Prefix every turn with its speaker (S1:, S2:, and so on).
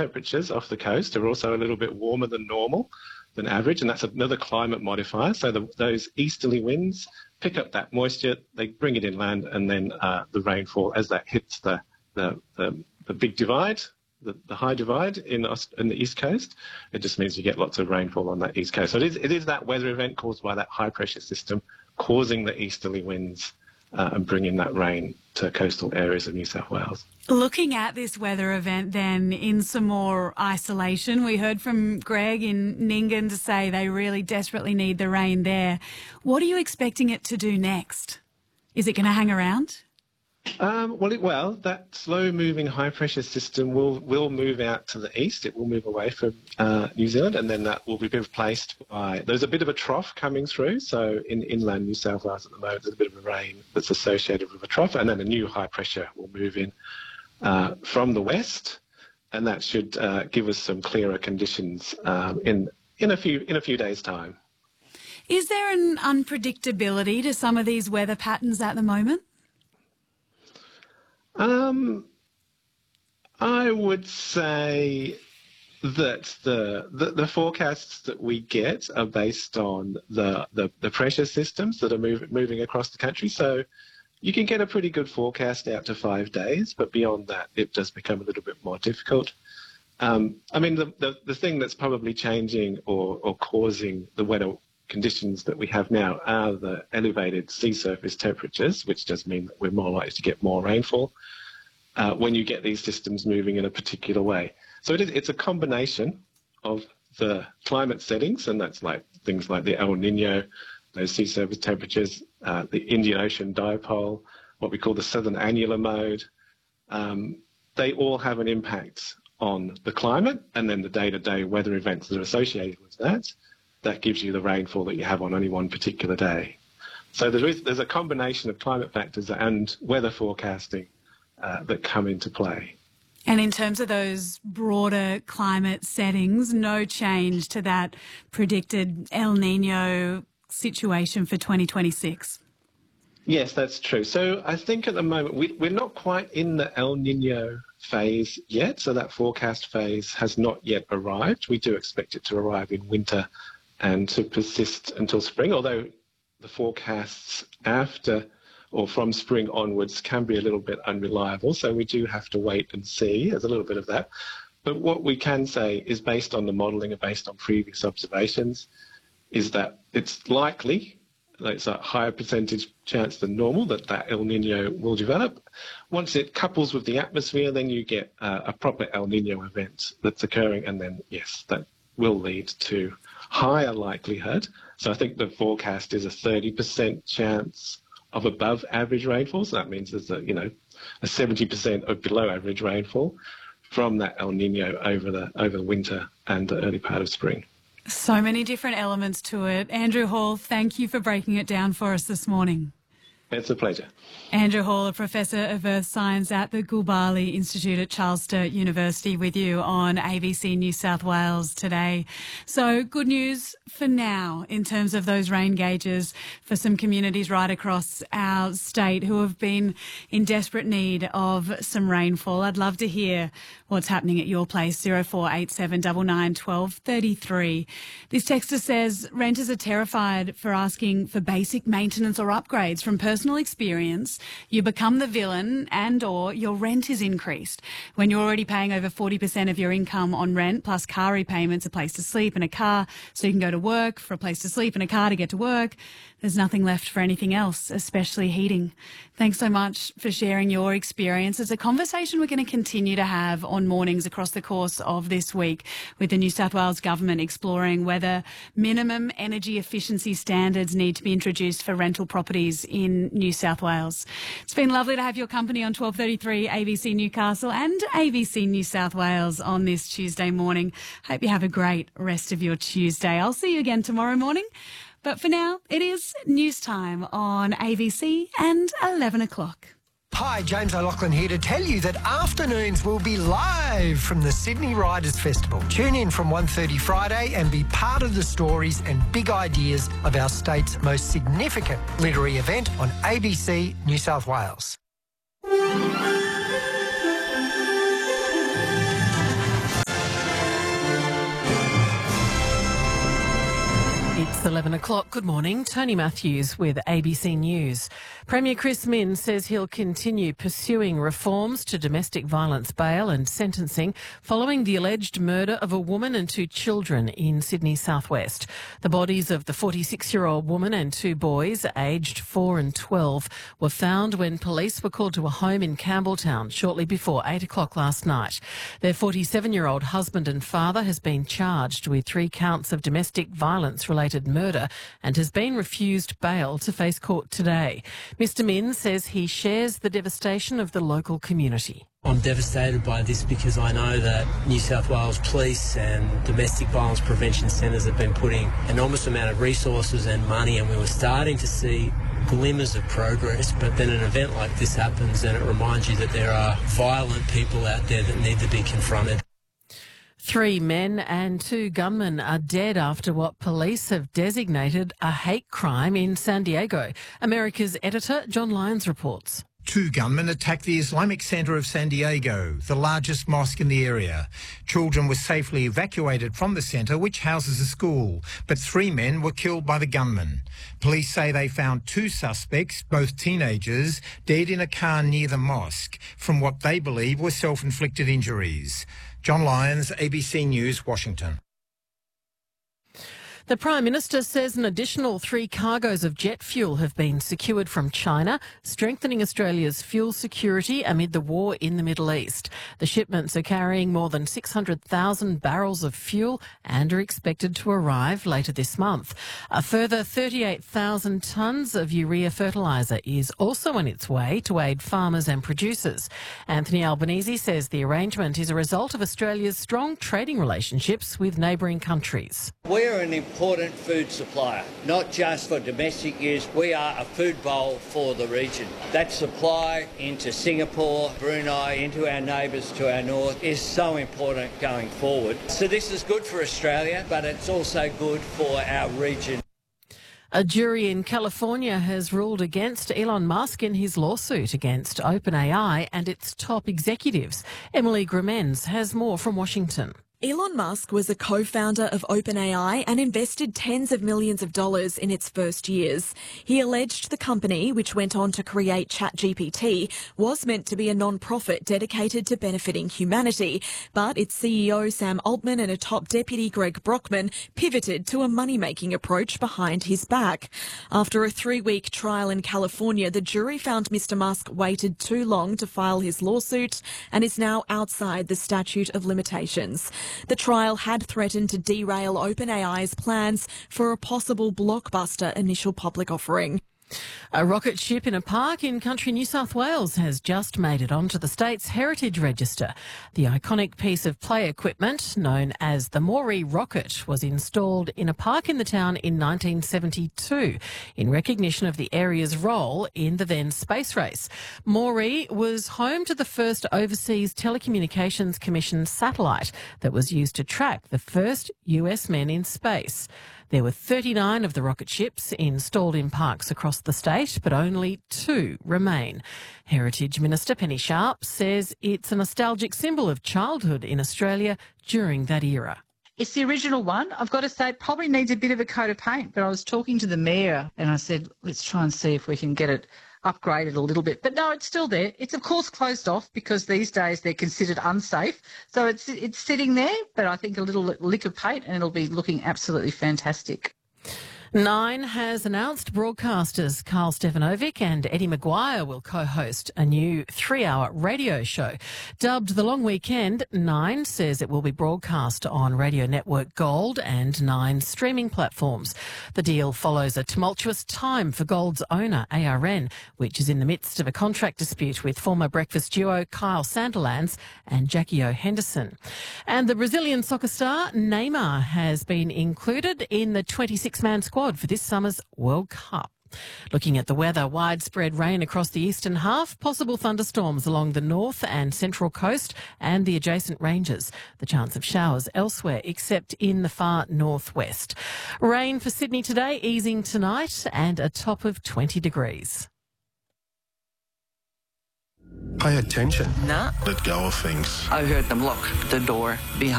S1: temperatures off the coast are also a little bit warmer than normal, than average, and that's another climate modifier. So those easterly winds pick up that moisture, they bring it inland, and then the rainfall as that hits the big divide, the high divide in the east coast, it just means you get lots of rainfall on that east coast. So it is that weather event caused by that high pressure system causing the easterly winds and bringing that rain to coastal areas of New South Wales.
S2: Looking at this weather event then in some more isolation, we heard from Greg in Nyngan to say they really desperately need the rain there. What are you expecting it to do next? Is it going to hang around?
S1: Well, that slow-moving high-pressure system will move out to the east. It will move away from New Zealand, and then that will be replaced by... There's a bit of a trough coming through. So in inland New South Wales at the moment, there's a bit of a rain that's associated with a trough, and then a new high-pressure will move in from the west, and that should give us some clearer conditions in a few days' time.
S2: Is there an unpredictability to some of these weather patterns at the moment?
S1: I would say that the forecasts that we get are based on the pressure systems that are moving across the country. So you can get a pretty good forecast out to 5 days, but beyond that, it does become a little bit more difficult. I mean, the thing that's probably changing or causing the weather conditions that we have now are the elevated sea surface temperatures, which does mean that we're more likely to get more rainfall when you get these systems moving in a particular way. So it's a combination of the climate settings, and that's like things like the El Nino, those sea surface temperatures, the Indian Ocean dipole, what we call the southern annular mode. They all have an impact on the climate, and then the day-to-day weather events that are associated with that. That gives you the rainfall that you have on any one particular day. So there's a combination of climate factors and weather forecasting that come into play.
S2: And in terms of those broader climate settings, no change to that predicted El Nino situation for 2026?
S1: Yes, that's true. So I think at the moment we're not quite in the El Nino phase yet. So that forecast phase has not yet arrived. We do expect it to arrive in winter and to persist until spring, although the forecasts after or from spring onwards can be a little bit unreliable. So we do have to wait and see. There's a little bit of that. But what we can say is based on the modelling and based on previous observations is that it's likely, it's a higher percentage chance than normal that El Nino will develop. Once it couples with the atmosphere, then you get a proper El Nino event that's occurring, and then, yes, that will lead to higher likelihood. So I think the forecast is a 30% chance of above average rainfall. So that means there's a 70% of below average rainfall from that El Nino over the winter and the early part of spring.
S2: So many different elements to it. Andrew Hall, thank you for breaking it down for us this morning.
S1: It's a pleasure.
S2: Andrew Hall, a Professor of Earth Science at the Gulbali Institute at Charles Sturt University, with you on ABC New South Wales today. So good news for now in terms of those rain gauges for some communities right across our state who have been in desperate need of some rainfall. I'd love to hear what's happening at your place, 0487 99 12 33. This texter says renters are terrified for asking for basic maintenance or upgrades. From personal experience, you become the villain and or your rent is increased. When you're already paying over 40% of your income on rent, plus car repayments, a place to sleep and a car so you can go to work, for a place to sleep and a car to get to work, there's nothing left for anything else, especially heating. Thanks so much for sharing your experience. It's a conversation we're going to continue to have on mornings across the course of this week, with the New South Wales Government exploring whether minimum energy efficiency standards need to be introduced for rental properties in New South Wales. It's been lovely to have your company on 12:33 ABC Newcastle and ABC New South Wales on this Tuesday morning. Hope you have a great rest of your Tuesday. I'll see you again tomorrow morning. But for now, it is news time on ABC and 11 o'clock.
S3: Hi, James O'Loughlin here to tell you that afternoons will be live from the Sydney Writers' Festival. Tune in from 1:30 Friday and be part of the stories and big ideas of our state's most significant literary event on ABC New South Wales.
S4: It's 11 o'clock. Good morning. Tony Matthews with ABC News. Premier Chris Minns says he'll continue pursuing reforms to domestic violence bail and sentencing following the alleged murder of a woman and 2 children in Sydney's southwest. The bodies of the 46-year-old woman and 2 boys, aged 4 and 12, were found when police were called to a home in Campbelltown shortly before 8 o'clock last night. Their 47-year-old husband and father has been charged with 3 counts of domestic violence-related murder and has been refused bail to face court today. Mr Minns says he shares the devastation of the local community.
S5: I'm devastated by this because I know that New South Wales Police and domestic violence prevention centres have been putting an enormous amount of resources and money, and we were starting to see glimmers of progress, but then an event like this happens and it reminds you that there are violent people out there that need to be confronted.
S4: 3 men and 2 gunmen are dead after what police have designated a hate crime in San Diego. America's editor John Lyons reports.
S6: 2 gunmen attacked the Islamic Centre of San Diego, the largest mosque in the area. Children were safely evacuated from the centre, which houses a school, but 3 men were killed by the gunmen. Police say they found 2 suspects, both teenagers, dead in a car near the mosque from what they believe were self-inflicted injuries. John Lyons, ABC News, Washington.
S4: The Prime Minister says an additional 3 cargoes of jet fuel have been secured from China, strengthening Australia's fuel security amid the war in the Middle East. The shipments are carrying more than 600,000 barrels of fuel and are expected to arrive later this month. A further 38,000 tonnes of urea fertiliser is also on its way to aid farmers and producers. Anthony Albanese says the arrangement is a result of Australia's strong trading relationships with neighbouring countries.
S7: We're an important food supplier, not just for domestic use. We are a food bowl for the region. That supply into Singapore, Brunei, into our neighbours to our north is so important going forward. So this is good for Australia, but it's also good for our region.
S4: A jury in California has ruled against Elon Musk in his lawsuit against OpenAI and its top executives. Emily Grimens has more from Washington.
S8: Elon Musk was a co-founder of OpenAI and invested tens of millions of dollars in its first years. He alleged the company, which went on to create ChatGPT, was meant to be a non-profit dedicated to benefiting humanity. But its CEO, Sam Altman, and a top deputy, Greg Brockman, pivoted to a money-making approach behind his back. After a 3-week trial in California, the jury found Mr Musk waited too long to file his lawsuit and is now outside the statute of limitations. The trial had threatened to derail OpenAI's plans for a possible blockbuster initial public offering.
S4: A rocket ship in a park in country New South Wales has just made it onto the state's Heritage Register. The iconic piece of play equipment, known as the Moree rocket, was installed in a park in the town in 1972 in recognition of the area's role in the then space race. Moree was home to the first Overseas Telecommunications Commission satellite that was used to track the first US men in space. There were 39 of the rocket ships installed in parks across the state, but only 2 remain. Heritage Minister Penny Sharp says it's a nostalgic symbol of childhood in Australia during that era.
S9: It's the original one. I've got to say, it probably needs a bit of a coat of paint, but I was talking to the mayor and I said, let's try and see if we can get it upgraded a little bit. But no, it's still there. It's, of course, closed off because these days they're considered unsafe. So it's sitting there, but I think a little lick of paint and it'll be looking absolutely fantastic.
S4: Nine has announced broadcasters Carl Stefanovic and Eddie Maguire will co-host a new 3-hour radio show. Dubbed The Long Weekend, Nine says it will be broadcast on Radio Network Gold and Nine streaming platforms. The deal follows a tumultuous time for Gold's owner, ARN, which is in the midst of a contract dispute with former breakfast duo Kyle Sandilands and Jackie O. Henderson. And the Brazilian soccer star Neymar has been included in the 26-man squad for this summer's World Cup. Looking at the weather, widespread rain across the eastern half, possible thunderstorms along the north and central coast and the adjacent ranges. The chance of showers elsewhere except in the far northwest. Rain for Sydney today, easing tonight and a top of 20 degrees.
S10: Pay attention.
S11: Nah.
S10: Let go of things.
S11: I heard them lock the door behind